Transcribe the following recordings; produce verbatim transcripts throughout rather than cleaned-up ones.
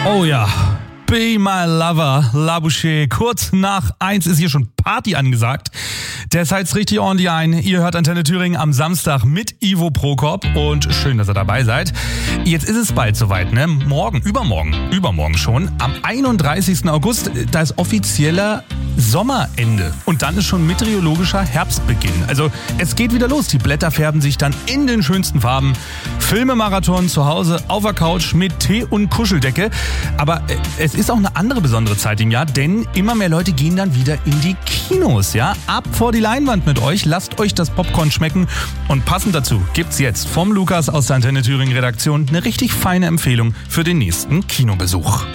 Oh ja, Be My Lover, La Boucher. Kurz nach eins ist hier schon Party angesagt. Deshalb heizt richtig ordentlich ein. Ihr hört Antenne Thüringen am Samstag mit Ivo Prokop und schön, dass ihr dabei seid. Jetzt ist es bald soweit, ne? Morgen, übermorgen, übermorgen schon. Am einunddreißigsten August, da ist offizieller Sommerende. Und dann ist schon meteorologischer Herbstbeginn. Also es geht wieder los. Die Blätter färben sich dann in den schönsten Farben. Filmemarathon zu Hause auf der Couch mit Tee und Kuscheldecke. Aber es ist auch eine andere besondere Zeit im Jahr, denn immer mehr Leute gehen dann wieder in die Kinos. Ja? Ab vor die Leinwand mit euch. Lasst euch das Popcorn schmecken. Und passend dazu gibt's jetzt vom Lukas aus der Antenne Thüringen Redaktion eine richtig feine Empfehlung für den nächsten Kinobesuch.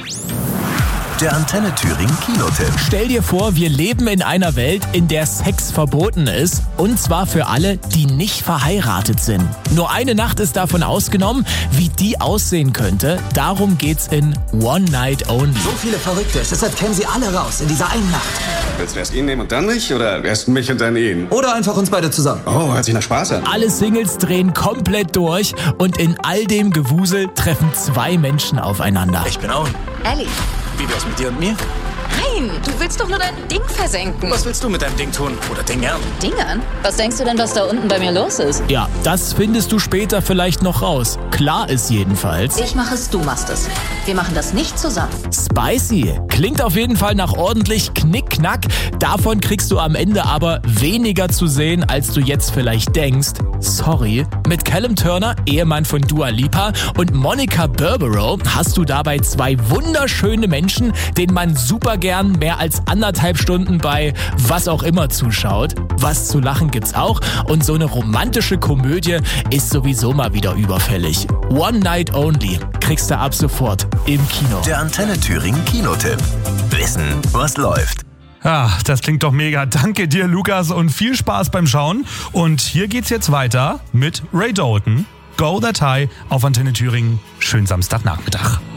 Der Antenne Thüringen Kinotipp. Stell dir vor, wir leben in einer Welt, in der Sex verboten ist. Und zwar für alle, die nicht verheiratet sind. Nur eine Nacht ist davon ausgenommen. Wie die aussehen könnte, darum geht's in One Night Only. So viele Verrückte, deshalb kämen sie alle raus in dieser einen Nacht. Willst du erst ihn nehmen und dann mich? Oder erst mich und dann ihn? Oder einfach uns beide zusammen. Oh, hört sich nach Spaß an. Alle Singles drehen komplett durch und in all dem Gewusel treffen zwei Menschen aufeinander. Ich bin Owen. Ellie. Wie wär's mit dir und mir? Nein, du willst doch nur dein Ding versenken. Was willst du mit deinem Ding tun? Oder Dingern? Dingern? Was denkst du denn, was da unten bei mir los ist? Ja, das findest du später vielleicht noch raus. Klar ist jedenfalls: Ich mache es, du machst es. Wir machen das nicht zusammen. Spicy. Klingt auf jeden Fall nach ordentlich Knickknack. Davon kriegst du am Ende aber weniger zu sehen, als du jetzt vielleicht denkst. Sorry. Mit Callum Turner, Ehemann von Dua Lipa, und Monica Barbaro hast du dabei zwei wunderschöne Menschen, denen man super gern mehr als anderthalb Stunden bei was auch immer zuschaut. Was zu lachen gibt's auch, und so eine romantische Komödie ist sowieso mal wieder überfällig. One Night Only kriegst du ab sofort im Kino. Der Antenne Thüringen Kinotipp. Wissen, was läuft. Ah, das klingt doch mega. Danke dir, Lukas, und viel Spaß beim Schauen. Und hier geht's jetzt weiter mit Ray Dalton, Go That High auf Antenne Thüringen. Schönen Samstagnachmittag.